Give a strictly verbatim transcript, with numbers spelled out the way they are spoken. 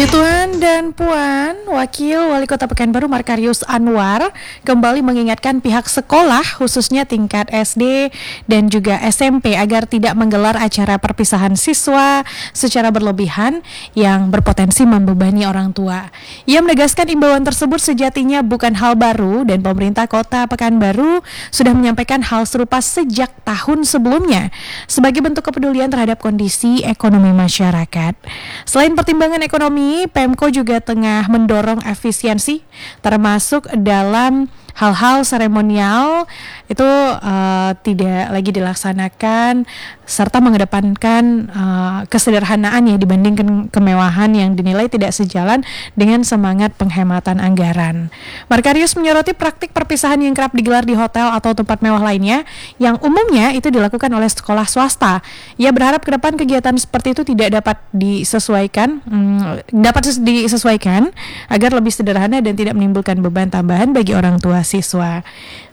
Puji Tuhan dan Puan, Wakil Wali Kota Pekanbaru Markarius Anwar kembali mengingatkan pihak sekolah khususnya tingkat S D dan juga S M P agar tidak menggelar acara perpisahan siswa secara berlebihan yang berpotensi membebani orang tua. Ia menegaskan imbauan tersebut sejatinya bukan hal baru dan pemerintah Kota Pekanbaru sudah menyampaikan hal serupa sejak tahun sebelumnya sebagai bentuk kepedulian terhadap kondisi ekonomi masyarakat. Selain pertimbangan ekonomi, Pemko juga tengah mendorong efisiensi termasuk dalam hal-hal seremonial itu uh, tidak lagi dilaksanakan serta mengedepankan uh, kesederhanaan ya dibandingkan kemewahan yang dinilai tidak sejalan dengan semangat penghematan anggaran. Markarius menyoroti praktik perpisahan yang kerap digelar di hotel atau tempat mewah lainnya yang umumnya itu dilakukan oleh sekolah swasta. Ia berharap ke depan kegiatan seperti itu tidak dapat disesuaikan hmm, dapat disesuaikan agar lebih sederhana dan tidak menimbulkan beban tambahan bagi orang tua siswa.